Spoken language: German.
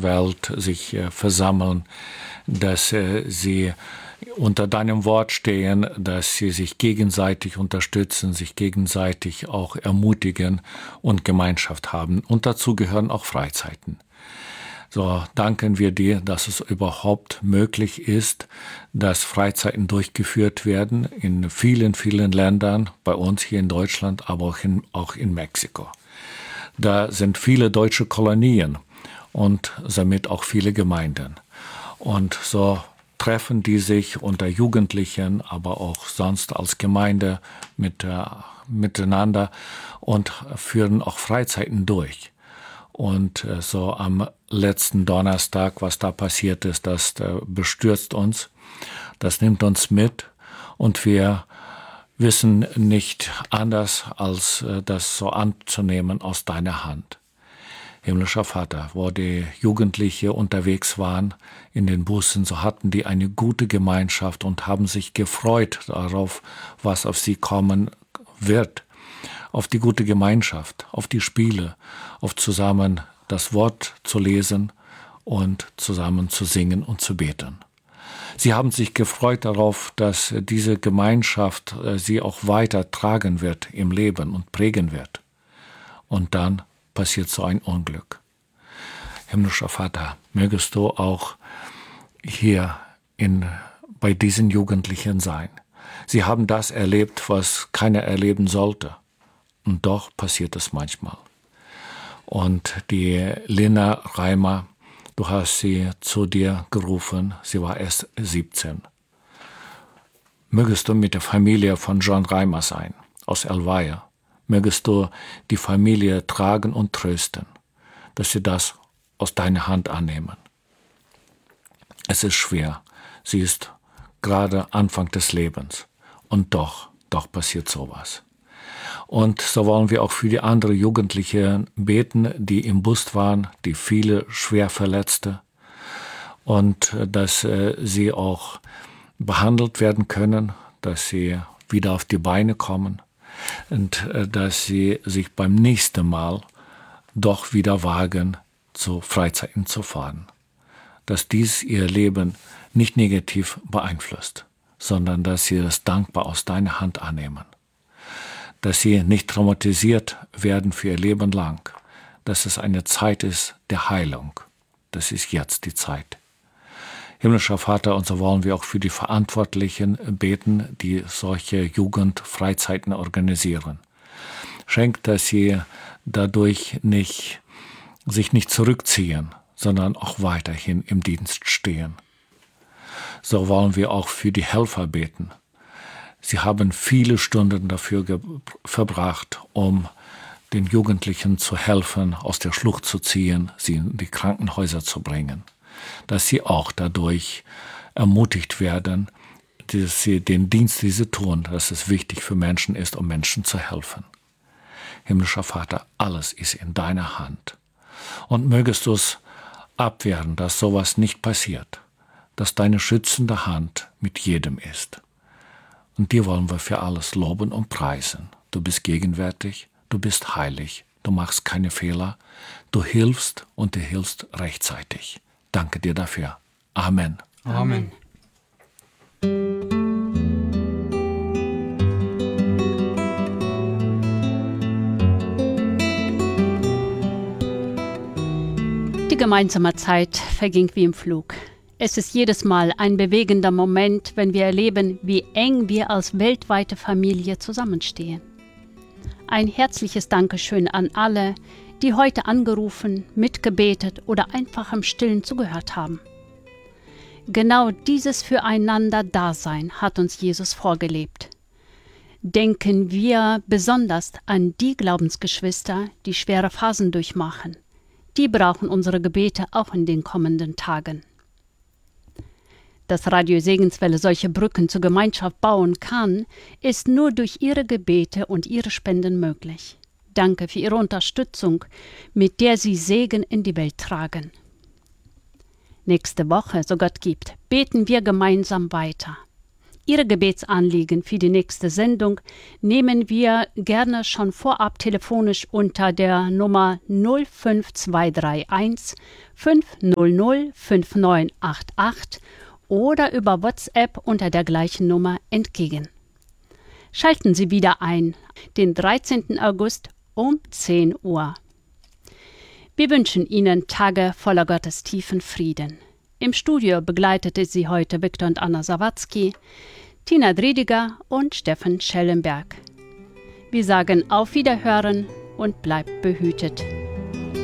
Welt sich versammeln, dass sie unter deinem Wort stehen, dass sie sich gegenseitig unterstützen, sich gegenseitig auch ermutigen und Gemeinschaft haben. Und dazu gehören auch Freizeiten. So danken wir dir, dass es überhaupt möglich ist, dass Freizeiten durchgeführt werden in vielen, vielen Ländern, bei uns hier in Deutschland, aber auch in Mexiko. Da sind viele deutsche Kolonien und somit auch viele Gemeinden. Und so treffen die sich unter Jugendlichen, aber auch sonst als Gemeinde miteinander und führen auch Freizeiten durch. Und so am letzten Donnerstag, was da passiert ist, das bestürzt uns, das nimmt uns mit und wir wissen nicht anders, als das so anzunehmen aus deiner Hand. Himmlischer Vater, wo die Jugendliche unterwegs waren in den Bussen, so hatten die eine gute Gemeinschaft und haben sich gefreut darauf, was auf sie kommen wird. Auf die gute Gemeinschaft, auf die Spiele, auf zusammen das Wort zu lesen und zusammen zu singen und zu beten. Sie haben sich gefreut darauf, dass diese Gemeinschaft sie auch weiter tragen wird im Leben und prägen wird. Und dann passiert so ein Unglück. Himmlischer Vater, mögest du auch hier bei diesen Jugendlichen sein. Sie haben das erlebt, was keiner erleben sollte. Und doch passiert es manchmal. Und die Lena Reimer, du hast sie zu dir gerufen, sie war erst 17. Mögest du mit der Familie von John Reimer sein, aus Elvaya. Mögest du die Familie tragen und trösten, dass sie das aus deiner Hand annehmen. Es ist schwer, sie ist gerade Anfang des Lebens und doch passiert sowas. Und so wollen wir auch für die anderen Jugendlichen beten, die im Bus waren, die viele schwer Verletzte, und dass sie auch behandelt werden können, dass sie wieder auf die Beine kommen und dass sie sich beim nächsten Mal doch wieder wagen, zu Freizeiten zu fahren. Dass dies ihr Leben nicht negativ beeinflusst, sondern dass sie es dankbar aus deiner Hand annehmen. Dass sie nicht traumatisiert werden für ihr Leben lang, dass es eine Zeit ist der Heilung. Das ist jetzt die Zeit. Himmlischer Vater, und so wollen wir auch für die Verantwortlichen beten, die solche Jugendfreizeiten organisieren. Schenkt, dass sie dadurch sich nicht zurückziehen, sondern auch weiterhin im Dienst stehen. So wollen wir auch für die Helfer beten. Sie haben viele Stunden dafür verbracht, um den Jugendlichen zu helfen, aus der Schlucht zu ziehen, sie in die Krankenhäuser zu bringen. Dass sie auch dadurch ermutigt werden, dass sie den Dienst, den sie tun, dass es wichtig für Menschen ist, um Menschen zu helfen. Himmlischer Vater, alles ist in deiner Hand. Und mögest du es abwehren, dass sowas nicht passiert, dass deine schützende Hand mit jedem ist. Und dir wollen wir für alles loben und preisen. Du bist gegenwärtig, du bist heilig, du machst keine Fehler, du hilfst und du hilfst rechtzeitig. Danke dir dafür. Amen. Amen. Die gemeinsame Zeit verging wie im Flug. Es ist jedes Mal ein bewegender Moment, wenn wir erleben, wie eng wir als weltweite Familie zusammenstehen. Ein herzliches Dankeschön an alle, die heute angerufen, mitgebetet oder einfach im Stillen zugehört haben. Genau dieses Füreinander-Dasein hat uns Jesus vorgelebt. Denken wir besonders an die Glaubensgeschwister, die schwere Phasen durchmachen. Die brauchen unsere Gebete auch in den kommenden Tagen. Dass Radio Segenswelle solche Brücken zur Gemeinschaft bauen kann, ist nur durch Ihre Gebete und Ihre Spenden möglich. Danke für Ihre Unterstützung, mit der Sie Segen in die Welt tragen. Nächste Woche, so Gott gibt, beten wir gemeinsam weiter. Ihre Gebetsanliegen für die nächste Sendung nehmen wir gerne schon vorab telefonisch unter der Nummer 05231 500 5988 oder über WhatsApp unter der gleichen Nummer entgegen. Schalten Sie wieder ein, den 13. August um 10 Uhr. Wir wünschen Ihnen Tage voller Gottes tiefen Frieden. Im Studio begleitete Sie heute Viktor und Anna Sawatzki, Tina Driediger und Steffen Schellenberg. Wir sagen auf Wiederhören und bleibt behütet.